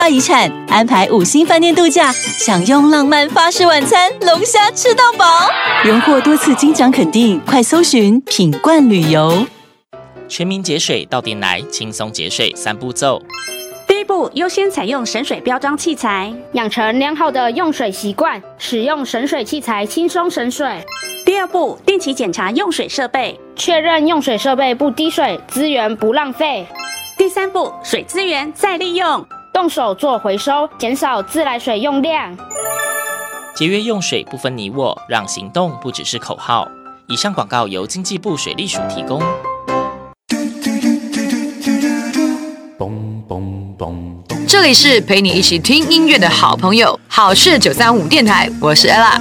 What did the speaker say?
遗产，安排5星饭店度假，享用浪漫法式晚餐，龙虾吃到饱，荣获多次金奖肯定，快搜寻品冠旅游。 全民节水到店来，轻松节水3步骤。 第一步，优先采用省水标章器材， 养成良好的用水习惯，使用省水器材轻松省水。 第二步，定期检查用水设备， 确认用水设备不滴水，资源不浪费。 第三步，水资源再利用， 动手做回收，减少自来水用量。 节约用水不分你我，让行动不只是口号。以上广告由经济部水利署提供。 这里是陪你一起听音乐的好朋友，好事935电台，我是 Ella。